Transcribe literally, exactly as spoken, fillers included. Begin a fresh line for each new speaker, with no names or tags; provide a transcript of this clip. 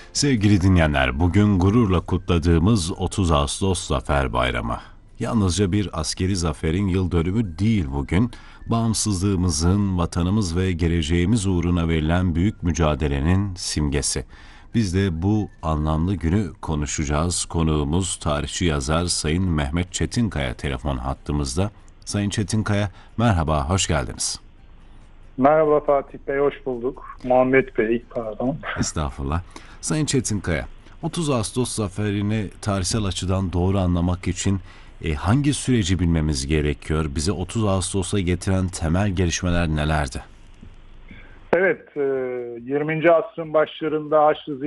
Sevgili dinleyenler, bugün gururla kutladığımız otuz Ağustos Zafer Bayramı. Yalnızca bir askeri zaferin yıl dönümü değil bugün, bağımsızlığımızın, vatanımız ve geleceğimiz uğruna verilen büyük mücadelenin simgesi. Biz de bu anlamlı günü konuşacağız. Konuğumuz tarihçi yazar Sayın Mehmet Çetinkaya telefon hattımızda. Sayın Çetinkaya, merhaba, hoş geldiniz.
Merhaba Fatih Bey, hoş bulduk. Muhammed Bey, pardon.
Estağfurullah. Sayın Çetinkaya, otuz Ağustos zaferini tarihsel açıdan doğru anlamak için e, hangi süreci bilmemiz gerekiyor? Bizi otuz Ağustos'a getiren temel gelişmeler nelerdi?
Evet, yirminci asrın başlarında Haçlı